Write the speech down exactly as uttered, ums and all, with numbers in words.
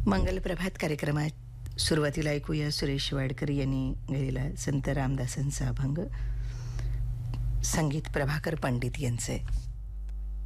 मंगल प्रभात कार्यक्रमात सुरुवातीला ऐकूया सुरेश वाडकर यांनी गायलेला संत रामदासांचा अभंग, संगीत प्रभाकर पंडित यांचे.